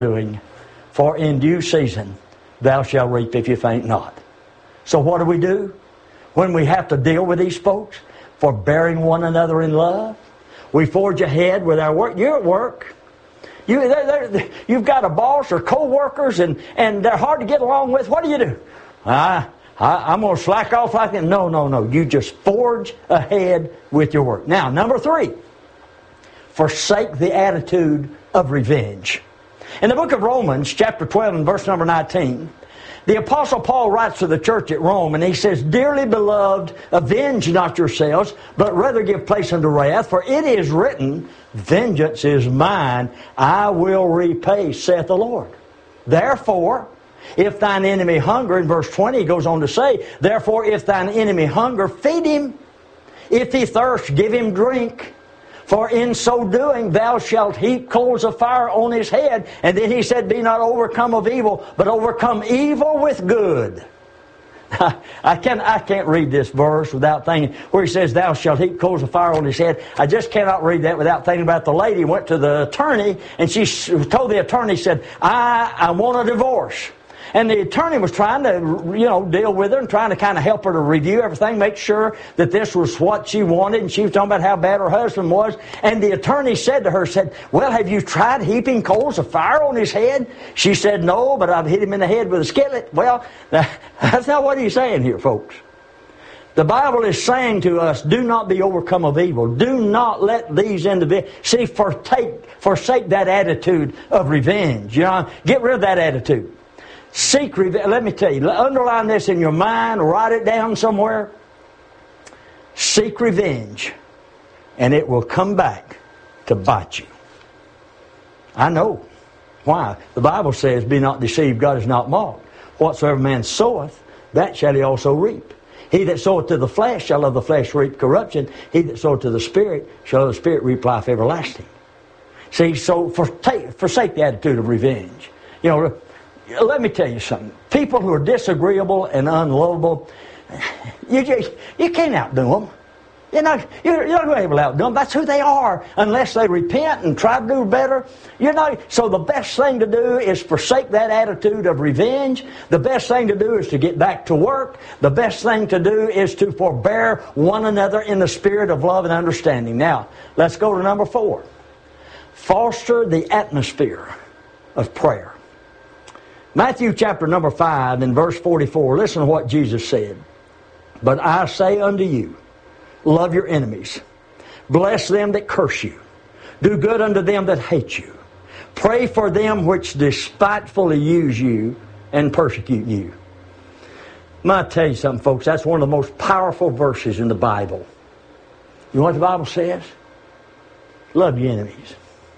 doing, for in due season thou shalt reap if you faint not. So what do? When we have to deal with these folks? Forbearing one another in love. We forge ahead with our work. You're at work. You've got a boss or co-workers and they're hard to get along with. What do? I'm going to slack off like that. No. You just forge ahead with your work. Now, number 3. Forsake the attitude of revenge. In the book of Romans, chapter 12 and verse number 19, the Apostle Paul writes to the church at Rome, and he says, Dearly beloved, avenge not yourselves, but rather give place unto wrath, for it is written, Vengeance is mine, I will repay, saith the Lord. Therefore, if thine enemy hunger, in verse 20 he goes on to say, Therefore, if thine enemy hunger, feed him. If he thirst, give him drink. For in so doing thou shalt heap coals of fire on his head. And then he said, Be not overcome of evil, but overcome evil with good. I can't read this verse without thinking, where he says, Thou shalt heap coals of fire on his head. I just cannot read that without thinking about the lady who went to the attorney, and she told the attorney, said, I want a divorce. And the attorney was trying to, deal with her and trying to kind of help her to review everything, make sure that this was what she wanted. And she was talking about how bad her husband was. And the attorney said to her, Well, have you tried heaping coals of fire on his head? She said, No, but I've hit him in the head with a skillet. Well, that's not what he's saying here, folks. The Bible is saying to us, do not be overcome of evil. Do not let these individuals, forsake that attitude of revenge. Get rid of that attitude. Seek revenge. Let me tell you, underline this in your mind, write it down somewhere. Seek revenge, and it will come back to bite you. I know. Why? The Bible says, Be not deceived, God is not mocked. Whatsoever man soweth, that shall he also reap. He that soweth to the flesh shall of the flesh reap corruption. He that soweth to the Spirit shall of the Spirit reap life everlasting. See, so forsake the attitude of revenge. Let me tell you something. People who are disagreeable and unlovable, you can't outdo them. You're not going to be able to outdo them. That's who they are, unless they repent and try to do better. So the best thing to do is forsake that attitude of revenge. The best thing to do is to get back to work. The best thing to do is to forbear one another in the spirit of love and understanding. Now, let's go to number 4. Foster the atmosphere of prayer. Matthew chapter number 5 and verse 44, listen to what Jesus said. But I say unto you, love your enemies. Bless them that curse you. Do good unto them that hate you. Pray for them which despitefully use you and persecute you. I'm going to tell you something, folks. That's one of the most powerful verses in the Bible. You know what the Bible says? Love your enemies.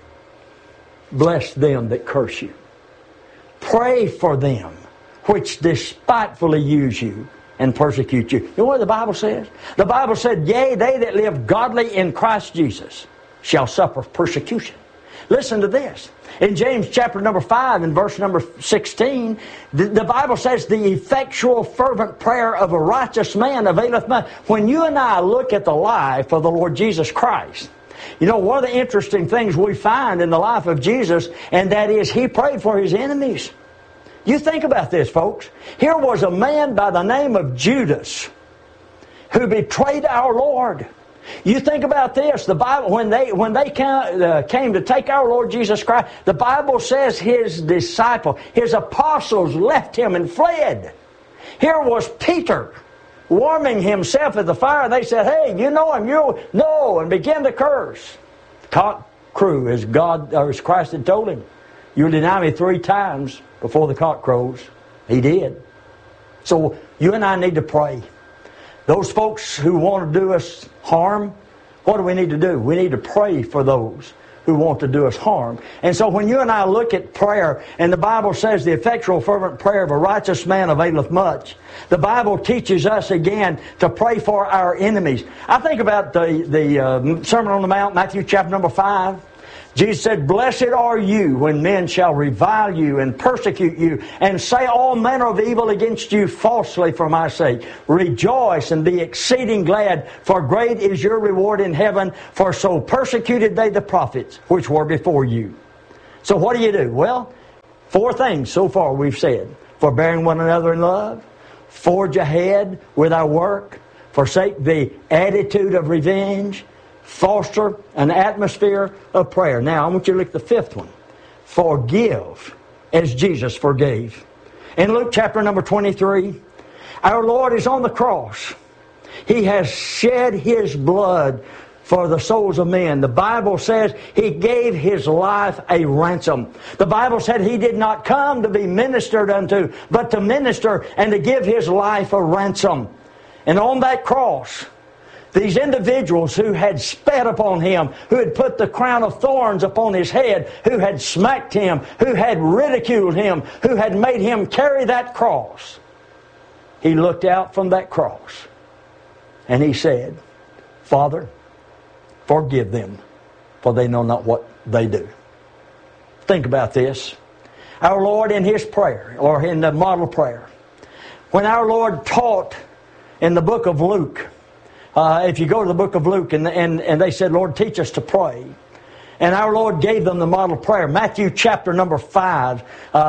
Bless them that curse you. Pray for them which despitefully use you and persecute you. You know what the Bible says? The Bible said, Yea, they that live godly in Christ Jesus shall suffer persecution. Listen to this. In James chapter number 5 and verse number 16, the Bible says, The effectual fervent prayer of a righteous man availeth much. When you and I look at the life of the Lord Jesus Christ, one of the interesting things we find in the life of Jesus, and that is He prayed for His enemies. You think about this, folks. Here was a man by the name of Judas who betrayed our Lord. You think about this. The Bible, when they came to take our Lord Jesus Christ, the Bible says His disciples, His apostles left Him and fled. Here was Peter warming himself at the fire. They said, Hey, you know him, no, and began to curse. The cock crew, as Christ had told him, You'll deny me 3 times before the cock crows. He did. So you and I need to pray. Those folks who want to do us harm, what do we need to do? We need to pray for those who want to do us harm. And so when you and I look at prayer, and the Bible says the effectual fervent prayer of a righteous man availeth much, the Bible teaches us again to pray for our enemies. I think about the Sermon on the Mount, Matthew chapter number 5. Jesus said, Blessed are you when men shall revile you and persecute you and say all manner of evil against you falsely for my sake. Rejoice and be exceeding glad, for great is your reward in heaven, for so persecuted they the prophets which were before you. So what do? Well, 4 things so far we've said. Forbearing one another in love. Forge ahead with our work. Forsake the attitude of revenge. Foster an atmosphere of prayer. Now, I want you to look at the 5th one. Forgive as Jesus forgave. In Luke chapter number 23, our Lord is on the cross. He has shed His blood for the souls of men. The Bible says He gave His life a ransom. The Bible said He did not come to be ministered unto, but to minister and to give His life a ransom. And on that cross, these individuals who had spat upon Him, who had put the crown of thorns upon His head, who had smacked Him, who had ridiculed Him, who had made Him carry that cross, He looked out from that cross and He said, Father, forgive them, for they know not what they do. Think about this. Our Lord in His prayer, or in the model prayer, when our Lord taught in the book of Luke, if you go to the book of Luke and they said, Lord, teach us to pray. And our Lord gave them the model prayer. Matthew chapter number 5,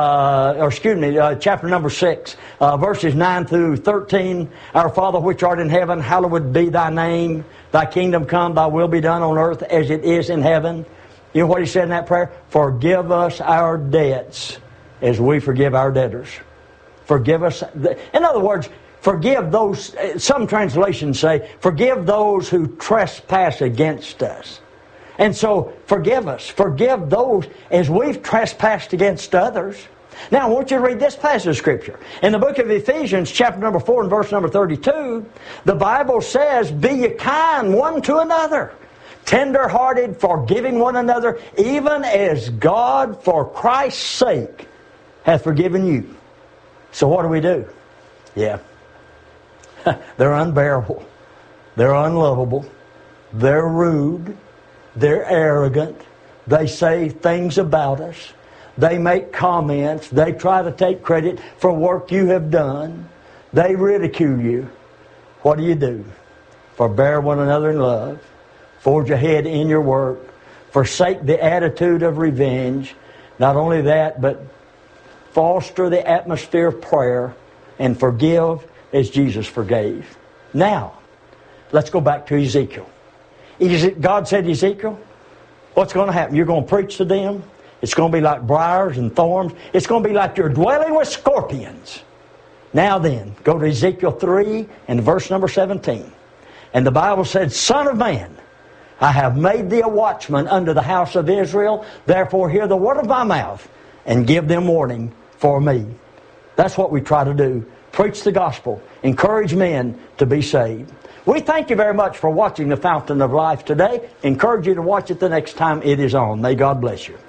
chapter number 6, verses 9 through 13. Our Father which art in heaven, hallowed be Thy name. Thy kingdom come, Thy will be done on earth as it is in heaven. You know what He said in that prayer? Forgive us our debts as we forgive our debtors. Forgive us. In other words, forgive those, some translations say, forgive those who trespass against us. And so, forgive us. Forgive those as we've trespassed against others. Now, I want you to read this passage of Scripture. In the book of Ephesians, chapter number 4 and verse number 32, the Bible says, Be ye kind one to another, tender-hearted, forgiving one another, even as God, for Christ's sake, hath forgiven you. So what do? Yeah. They're unbearable. They're unlovable. They're rude. They're arrogant. They say things about us. They make comments. They try to take credit for work you have done. They ridicule you. What do? Forbear one another in love. Forge ahead in your work. Forsake the attitude of revenge. Not only that, but foster the atmosphere of prayer and forgive as Jesus forgave. Now, let's go back to Ezekiel. God said to Ezekiel, what's going to happen? You're going to preach to them. It's going to be like briars and thorns. It's going to be like you're dwelling with scorpions. Now then, go to Ezekiel 3 and verse number 17. And the Bible said, Son of man, I have made thee a watchman unto the house of Israel. Therefore hear the word of my mouth and give them warning for me. That's what we try to do. Preach the gospel. Encourage men to be saved. We thank you very much for watching The Fountain of Life today. Encourage you to watch it the next time it is on. May God bless you.